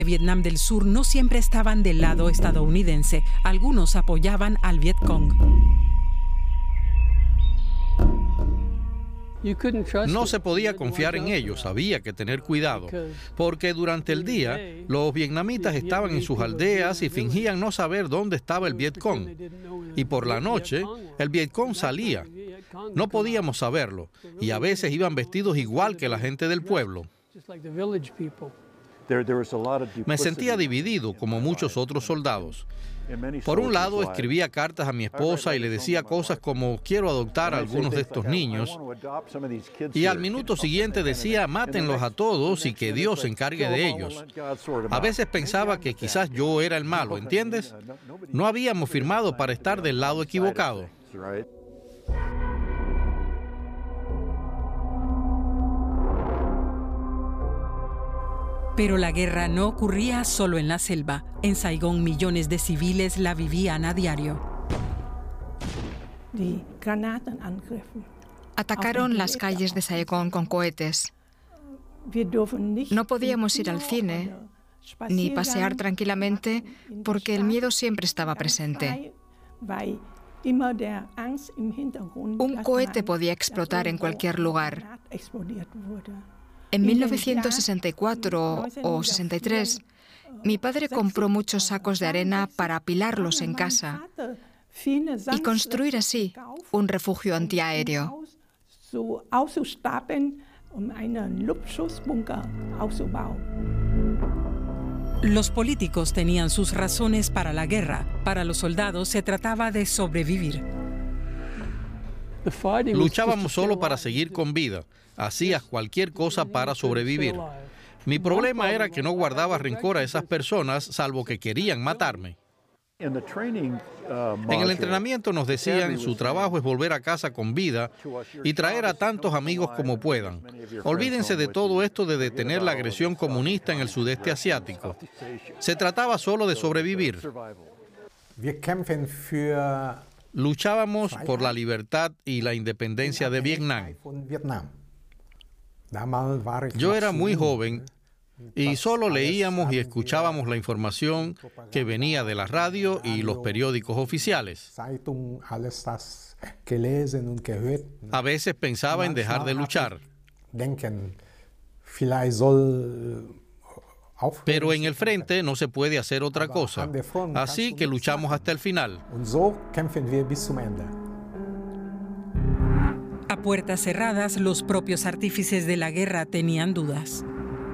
Vietnam del Sur no siempre estaban del lado estadounidense. Algunos apoyaban al Vietcong. No se podía confiar en ellos, había que tener cuidado, porque durante el día los vietnamitas estaban en sus aldeas y fingían no saber dónde estaba el Vietcong. Y por la noche, el Vietcong salía. No podíamos saberlo, y a veces iban vestidos igual que la gente del pueblo. Me sentía dividido, como muchos otros soldados. Por un lado, escribía cartas a mi esposa y le decía cosas como quiero adoptar a algunos de estos niños. Y al minuto siguiente decía mátenlos a todos y que Dios se encargue de ellos. A veces pensaba que quizás yo era el malo, ¿entiendes? No habíamos firmado para estar del lado equivocado. Pero la guerra no ocurría solo en la selva. En Saigón millones de civiles la vivían a diario. Atacaron las calles de Saigón con cohetes. No podíamos ir al cine ni pasear tranquilamente porque el miedo siempre estaba presente. Un cohete podía explotar en cualquier lugar. En 1964 o 63, mi padre compró muchos sacos de arena para apilarlos en casa y construir así un refugio antiaéreo. Los políticos tenían sus razones para la guerra. Para los soldados se trataba de sobrevivir. Luchábamos solo para seguir con vida. Hacías cualquier cosa para sobrevivir. Mi problema era que no guardaba rencor a esas personas, salvo que querían matarme. En el entrenamiento nos decían, su trabajo es volver a casa con vida y traer a tantos amigos como puedan. Olvídense de todo esto de detener la agresión comunista en el sudeste asiático. Se trataba solo de sobrevivir. Luchábamos por la libertad y la independencia de Vietnam. Yo era muy joven y solo leíamos y escuchábamos la información que venía de la radio y los periódicos oficiales. A veces pensaba en dejar de luchar. Pero en el frente no se puede hacer otra cosa. Así que luchamos hasta el final. A puertas cerradas, los propios artífices de la guerra tenían dudas.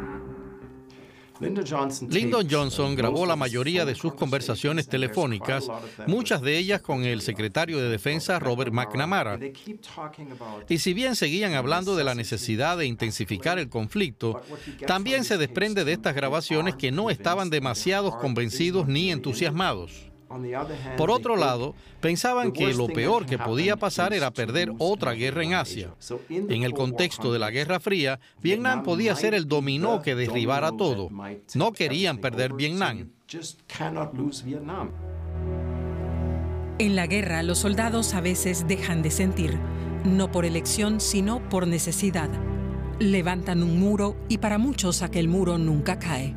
Lyndon Johnson grabó la mayoría de sus conversaciones telefónicas, muchas de ellas con el secretario de Defensa Robert McNamara. Y si bien seguían hablando de la necesidad de intensificar el conflicto, también se desprende de estas grabaciones que no estaban demasiado convencidos ni entusiasmados. Por otro lado, pensaban que lo peor que podía pasar era perder otra guerra en Asia. En el contexto de la Guerra Fría, Vietnam podía ser el dominó que derribara todo. No querían perder Vietnam. En la guerra, los soldados a veces dejan de sentir, no por elección, sino por necesidad. Levantan un muro y para muchos aquel muro nunca cae.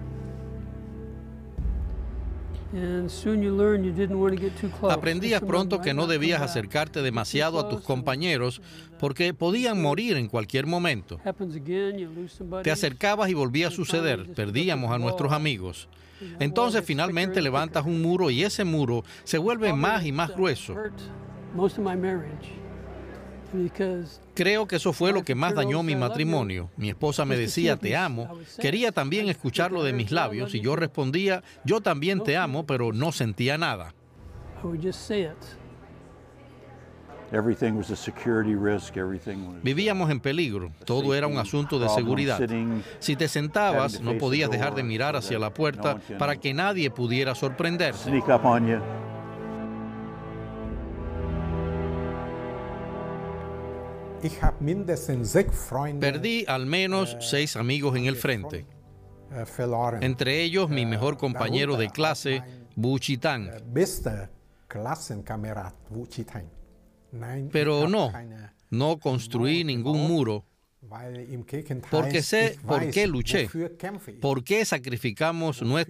Aprendías pronto que no debías acercarte demasiado a tus compañeros porque podían morir en cualquier momento. Te acercabas y volvía a suceder, perdíamos a nuestros amigos. Entonces finalmente levantas un muro y ese muro se vuelve más y más grueso. Creo que eso fue lo que más dañó mi matrimonio. Mi esposa me decía, te amo. Quería también escucharlo de mis labios y yo respondía, yo también te amo, pero no sentía nada. Vivíamos en peligro, todo era un asunto de seguridad. Si te sentabas, no podías dejar de mirar hacia la puerta para que nadie pudiera sorprenderte. Perdí al menos 6 amigos en el frente. Entre ellos, mi mejor compañero de clase, Vu Chi Thanh. Pero no construí ningún muro porque sé por qué luché, por qué sacrificamos nuestra